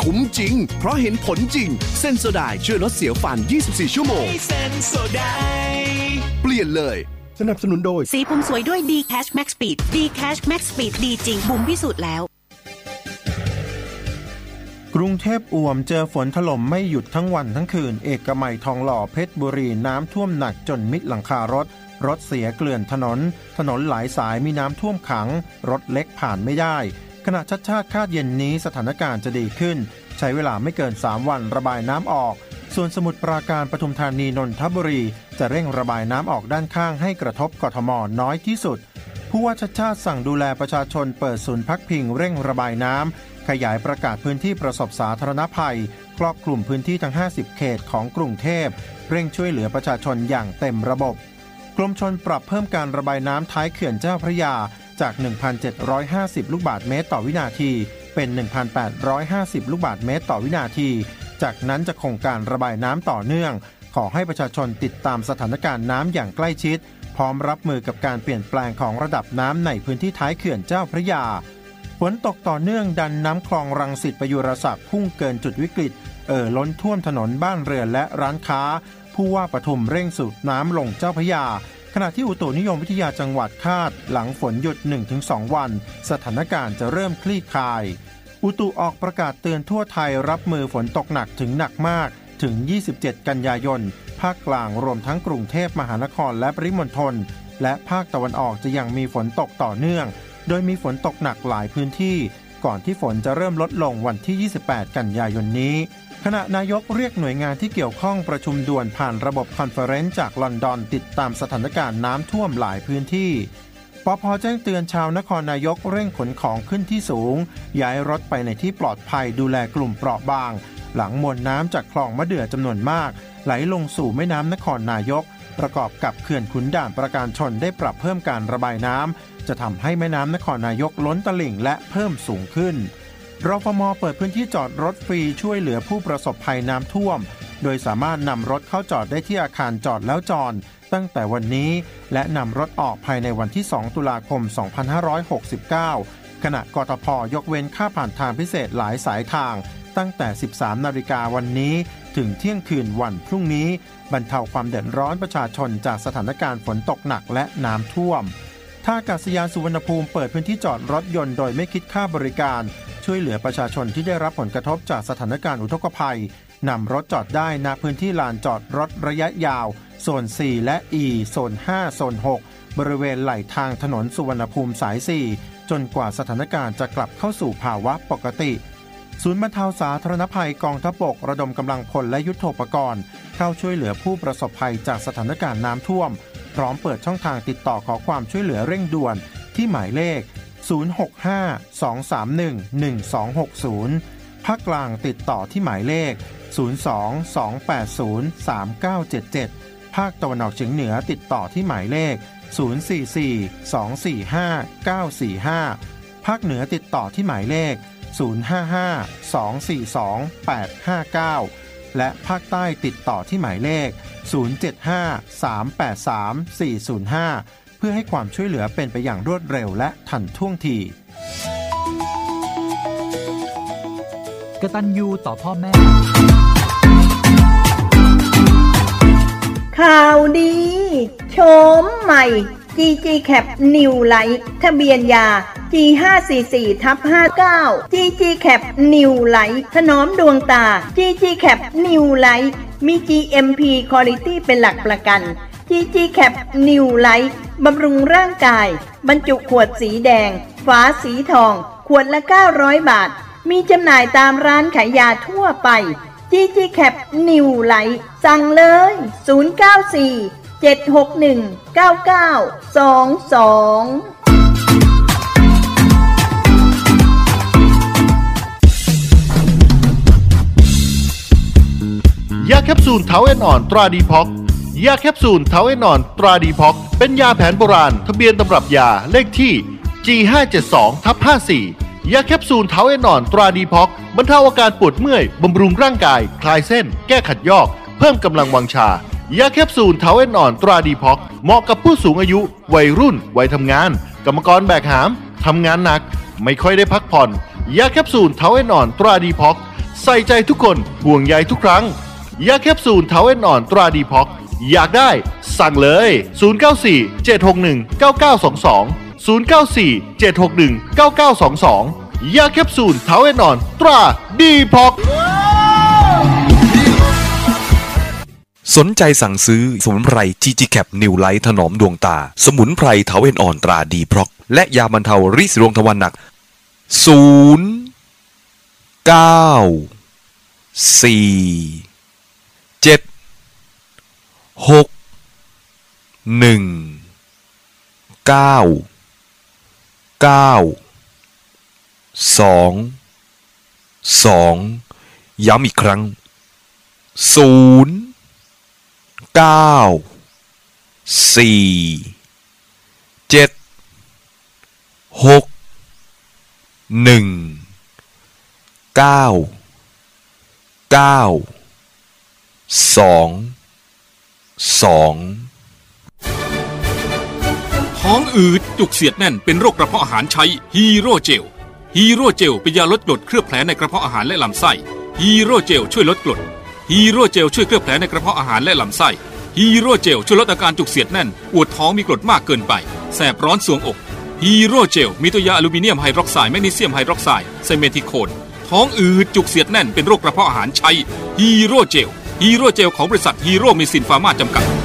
คุ้มจริงเพราะเห็นผลจริงเซนโซไดช่วยลดเสียวฟัน24ชั่วโมงเซนโซไดเปลี่ยนเลยสนับสนุนโดยสีผมสวยด้วย D-Cash Max Speed D-Cash Max Speed ดีจริงบุ๋มพิสูจน์แล้วกรุงเทพอ่วมเจอฝนถล่มไม่หยุดทั้งวันทั้งคืนเอกมัยทองหล่อเพชรบุรีน้ำท่วมหนักจนมิดหลังคารถเสียเกลื่อนถนนหลายสายมีน้ำท่วมขังรถเล็กผ่านไม่ได้ขณะชัดชาติคาดเย็นนี้สถานการณ์จะดีขึ้นใช้เวลาไม่เกิน3วันระบายน้ำออกส่วนสมุทรปราการปทุมธานีนนทบุรีจะเร่งระบายน้ำออกด้านข้างให้กระทบกทมน้อยที่สุดผู้ว่าชัดชาติสั่งดูแลประชาชนเปิดศูนย์พักพิงเร่งระบายน้ำขยายประกาศพื้นที่ประสบสาธารณภัยครอบคลุมพื้นที่ทั้ง50เขตของกรุงเทพเร่งช่วยเหลือประชาชนอย่างเต็มระบบกรมชลปรับเพิ่มการระบายน้ำท้ายเขื่อนเจ้าพระยาจาก 1,750 ลูกบาศก์เมตรต่อวินาทีเป็น 1,850 ลูกบาศก์เมตรต่อวินาทีจากนั้นจะคงการระบายน้ำต่อเนื่องขอให้ประชาชนติดตามสถานการณ์น้ำอย่างใกล้ชิดพร้อมรับมือกับการเปลี่ยนแปลงของระดับน้ำในพื้นที่ท้ายเขื่อนเจ้าพระยาฝนตกต่อเนื่องดันน้ำคลองรังสิตประยุรศักดิ์พุ่งเกินจุดวิกฤตล้นท่วมถนนบ้านเรือนและร้านค้าผู้ว่าปทุมเร่งสูบน้ำลงเจ้าพระยาขณะที่อุตุนิยมวิทยาจังหวัดคาดหลังฝนหยุด 1-2 วันสถานการณ์จะเริ่มคลี่คลายอุตุออกประกาศเตือนทั่วไทยรับมือฝนตกหนักถึงหนักมากถึง27กันยายนภาคกลางรวมทั้งกรุงเทพมหานครและปริมณฑลและภาคตะวันออกจะยังมีฝนตกต่อเนื่องโดยมีฝนตกหนักหลายพื้นที่ก่อนที่ฝนจะเริ่มลดลงวันที่28กันยายนนี้ขณะนายกเรียกหน่วยงานที่เกี่ยวข้องประชุมด่วนผ่านระบบคอนเฟอเรนซ์จากลอนดอนติดตามสถานการณ์น้ำท่วมหลายพื้นที่ปภ.แจ้งเตือนชาวนครนายกเร่งขนของขึ้นที่สูงย้ายรถไปในที่ปลอดภัยดูแลกลุ่มเปราะบางหลังมวลน้ำจากคลองมะเดื่อจำนวนมากไหลลงสู่แม่น้ำนครนายกประกอบกับเขื่อนขุนด่านประการชนได้ปรับเพิ่มการระบายน้ำจะทำให้แม่น้ำนครนายกล้นตลิ่งและเพิ่มสูงขึ้นรฟม.เปิดพื้นที่จอดรถฟรีช่วยเหลือผู้ประสบภัยน้ำท่วมโดยสามารถนำรถเข้าจอดได้ที่อาคารจอดแล้วจอดตั้งแต่วันนี้และนำรถออกภายในวันที่2ตุลาคม2569ขณะกทพ.ยกเว้นค่าผ่านทางพิเศษหลายสายทางตั้งแต่ 13 นาฬิกาวันนี้ถึงเที่ยงคืนวันพรุ่งนี้บรรเทาความเดือดร้อนประชาชนจากสถานการณ์ฝนตกหนักและน้ำท่วมท่าอากาศยานสุวรรณภูมิเปิดพื้นที่จอดรถยนต์โดยไม่คิดค่าบริการช่วยเหลือประชาชนที่ได้รับผลกระทบจากสถานการณ์อุทกภัยนำรถจอดได้ณพื้นที่ลานจอดรถระยะยาวโซน 4 และ E โซน 5 โซน 6 บริเวณไหล่ทางถนนสุวรรณภูมิสาย 4 จนกว่าสถานการณ์จะกลับเข้าสู่ภาวะปกติศูนย์บรรเทาสาธารณภัยกองทัพบกระดมกำลังพลและยุทโธปกรณ์เข้าช่วยเหลือผู้ประสบภัยจากสถานการณ์น้ำท่วมพร้อมเปิดช่องทางติดต่อขอความช่วยเหลือเร่งด่วนที่หมายเลข065-231-1260ภาคกลางติดต่อที่หมายเลข02-280-3977ภาคตะวันออกเฉียงเหนือติดต่อที่หมายเลข044-245-945ภาคเหนือติดต่อที่หมายเลข055-242-859และภาคใต้ติดต่อที่หมายเลข075-383-405เพื่อให้ความช่วยเหลือเป็นไปอย่างรวดเร็วและทันท่วงทีกตัญญูต่อพ่อแม่ข่าวดีโฉมใหม่ GG Cap New Light ทะเบียนยา G544/59 GG Cap New Light ถนอมดวงตา GG Cap New Light มี GMP Quality เป็นหลักประกัน GG Cap New Light บำรุงร่างกายบรรจุขวดสีแดงฝาสีทองขวดละ900 บาทมีจำหน่ายตามร้านขายยาทั่วไป GG Cap New Light สั่งเลย094-761-9922 ยาแคปซูลเทาเอ็นอ่อนตราดีพ็อกยาแคปซูลเทาเอ็นอ่อนตราดีพ็อกเป็นยาแผนโบราณทะเบียนตำรับยาเลขที่ G572/54 ยาแคปซูลเทาเอ็นอ่อนตราดีพ็อกบรรเทาอาการปวดเมื่อยบำรุงร่างกายคลายเส้นแก้ขัดยอกเพิ่มกำลังวังชายาแคปซูลเทาเอ็นอ่อนตราดีพ็อกเหมาะกับผู้สูงอายุวัยรุ่นวัยทำงานกรรมกรแบกหามทำงานหนักไม่ค่อยได้พักผ่อนยาแคปซูลเทาเอ็นอ่อนตราดีพ็อกใส่ใจทุกคนห่วงใยทุกครั้งยาแคปซูลเทาเอนอ่อนตราดีพ็อกอยากได้สั่งเลย094-761-9922 094-761-9922 ยาแคปซูลเทาเอนอ่อนตราดีพ็อกสนใจสั่งซื้อสมุนไพร GG Cap New Light ถนอมดวงตาสมุนไพรเถาเอนอ่อนตราดีพ็อกและยาบรรเทาริดรวงทวารหนัก094-619-9222ย้ำอีกครั้งท้องอืดจุกเสียดแน่นเป็นโรคกระเพาะอาหารใช้ฮีโร่เจลฮีโร่เจลเป็นยาลดกรดเคลือบแผลในกระเพาะอาหารและลำไส้ฮีโร่เจลช่วยลดกรดฮีโร่เจลช่วยเคลือบแผลในกระเพาะอาหารและลำไส้ฮีโร่เจลช่วยลดอาการจุกเสียดแน่นปวดท้องมีกรดมากเกินไปแสบร้อนทรวงอกฮีโร่เจลมีตัวยาอลูมิเนียมไฮดรอกไซด์แมกนีเซียมไฮดรอกไซด์ไซเมทิโคนท้องอืดจุกเสียดแน่นเป็นโรคกระเพาะอาหารใช้ฮีโร่เจลฮีโร่เจลของบริษัทฮีโร่เมซินฟาร์มาจำกัด